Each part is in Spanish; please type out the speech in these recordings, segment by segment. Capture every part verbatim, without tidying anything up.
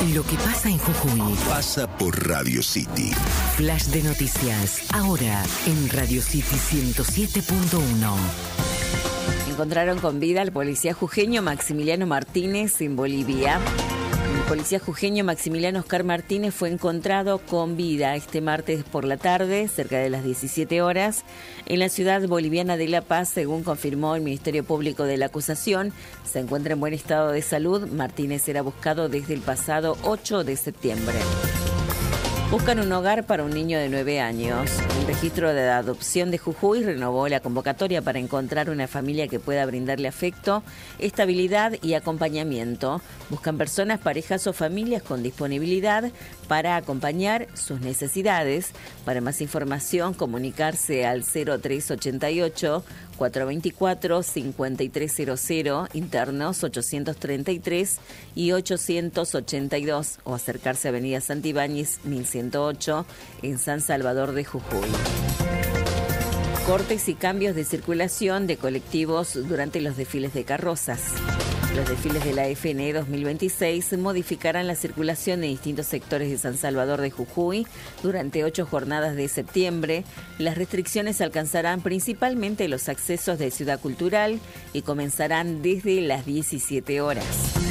Lo que pasa en Jujuy pasa por Radio City. Flash de noticias, ahora en Radio City ciento siete punto uno. Encontraron con vida al policía jujeño Maximiliano Martínez en Bolivia. El policía jujeño Maximiliano Oscar Martínez fue encontrado con vida este martes por la tarde, cerca de las diecisiete horas, en la ciudad boliviana de La Paz, según confirmó el Ministerio Público de la acusación. Se encuentra en buen estado de salud. Martínez era buscado desde el pasado ocho de septiembre. Buscan un hogar para un niño de nueve años. El registro de adopción de Jujuy renovó la convocatoria para encontrar una familia que pueda brindarle afecto, estabilidad y acompañamiento. Buscan personas, parejas o familias con disponibilidad para acompañar sus necesidades. Para más información, comunicarse al cero tres ochenta y ocho, cuatrocientos veinticuatro, cincuenta y tres cero cero, internos ochocientos treinta y tres y ochocientos ochenta y dos, o acercarse a Avenida Santibáñez mil ciento ocho en San Salvador de Jujuy. Cortes y cambios de circulación de colectivos durante los desfiles de carrozas. Los desfiles de la F N E dos mil veintiséis modificarán la circulación en distintos sectores de San Salvador de Jujuy durante ocho jornadas de septiembre. Las restricciones alcanzarán principalmente los accesos de Ciudad Cultural y comenzarán desde las diecisiete horas.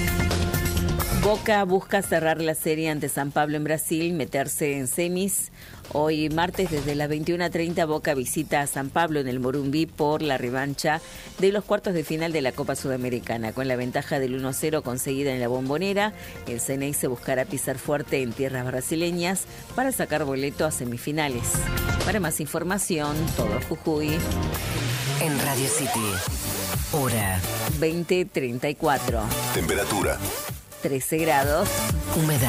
Boca busca cerrar la serie ante San Pablo en Brasil, meterse en semis. Hoy martes desde las veintiuna treinta Boca visita a San Pablo en el Morumbí por la revancha de los cuartos de final de la Copa Sudamericana. Con la ventaja del uno cero conseguida en la Bombonera, el C N E se buscará pisar fuerte en tierras brasileñas para sacar boleto a semifinales. Para más información, todo Jujuy en Radio City. Hora veinte treinta y cuatro. Temperatura trece grados. Humedad